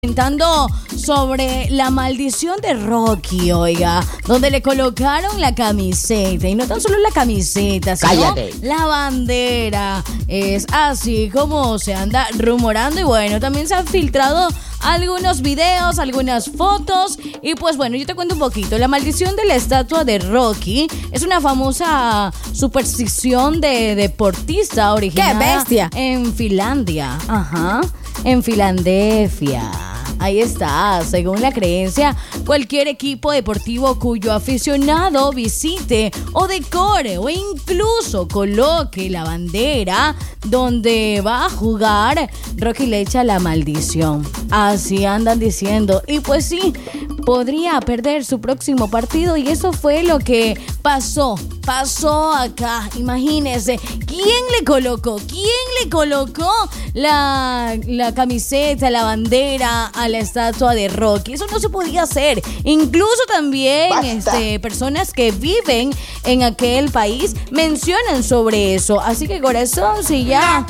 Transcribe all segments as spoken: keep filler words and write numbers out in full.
Comentando sobre la maldición de Rocky, oiga, donde le colocaron la camiseta, y no tan solo la camiseta, sino Cállate. la bandera. Es así como se anda rumorando, y bueno, también se han filtrado algunos videos, algunas fotos, y pues bueno, yo te cuento un poquito. La maldición de la estatua de Rocky es una famosa superstición de deportista originada ¡Qué bestia! en Finlandia. Ajá, en Finlandia. Ahí está, según la creencia, cualquier equipo deportivo cuyo aficionado visite o decore o incluso coloque la bandera donde va a jugar, Rocky le echa la maldición. Así andan diciendo. Y pues sí, podría perder su próximo partido, y eso fue lo que pasó. Pasó acá, imagínense. ¿Quién le colocó? ¿Quién le colocó la, la camiseta, la bandera a la estatua de Rocky? Eso no se podía hacer. Incluso también este, personas que viven en aquel país mencionan sobre eso. Así que corazón, si ya...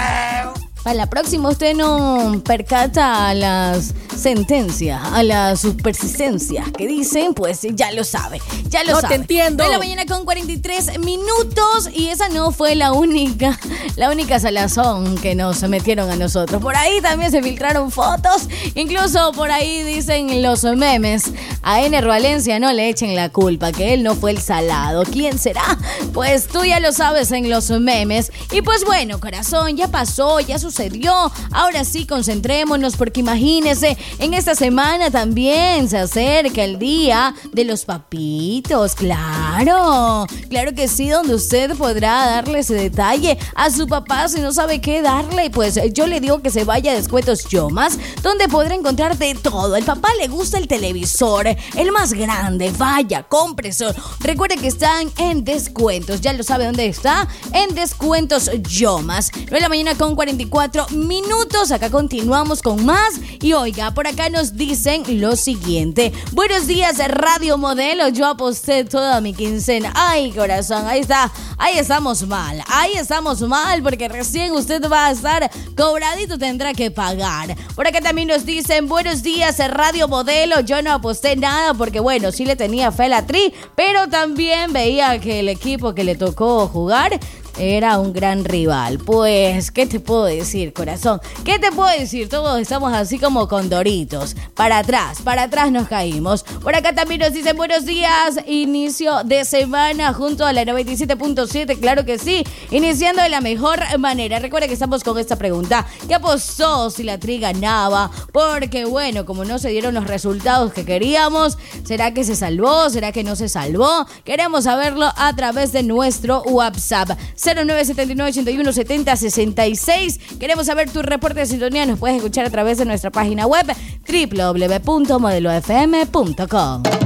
Para la próxima usted no percata a las sentencias, a las supersticencias que dicen, pues ya lo sabe, ya lo No sabe. te entiendo. De la mañana con cuarenta y tres minutos, y esa no fue la única, la única salazón que nos metieron a nosotros. Por ahí también se filtraron fotos, incluso por ahí dicen los memes, a Ener Valencia no le echen la culpa, que él no fue el salado. ¿Quién será? Pues tú ya lo sabes en los memes. Y pues bueno, corazón, ya pasó, ya sucedió. Ahora sí, concentrémonos, porque imagínese, en esta semana también se acerca el día de los papitos. Claro, claro que sí, donde usted podrá darle ese detalle a su papá si no sabe qué darle. Pues yo le digo que se vaya a Descuentos Yomas, donde podrá encontrar de todo. El papá le gusta el televisor, el más grande. Vaya, cómprese. Recuerde que están en descuentos. Ya lo sabe dónde está, en Descuentos Yomas. nueve de la mañana con cuarenta y cuatro minutos. Acá continuamos con más. Y oiga, por acá nos dicen lo siguiente: buenos días, Radio Modelo. Yo aposté toda mi quincena. Ay, corazón, ahí está. Ahí estamos mal. Ahí estamos mal, porque recién usted va a estar cobradito, tendrá que pagar. Por acá también nos dicen: buenos días, Radio Modelo. Yo no aposté nada porque, bueno, sí le tenía fe a la Tri, pero también veía que el equipo que le tocó jugar era un gran rival. Pues, ¿qué te puedo decir, corazón? ¿Qué te puedo decir? Todos estamos así como con doritos. Para atrás, para atrás nos caímos. Por acá también nos dicen: buenos días, inicio de semana junto a la noventa y siete punto siete. Claro que sí, iniciando de la mejor manera. Recuerda que estamos con esta pregunta: ¿qué apostó si la Tri ganaba? Porque, bueno, como no se dieron los resultados que queríamos, ¿será que se salvó? ¿Será que no se salvó? Queremos saberlo a través de nuestro WhatsApp cero nueve siete nueve ocho uno siete cero seis seis. Queremos saber tu reporte de sintonía. Nos puedes escuchar a través de nuestra página web doble u doble u doble u punto modelo f m punto com.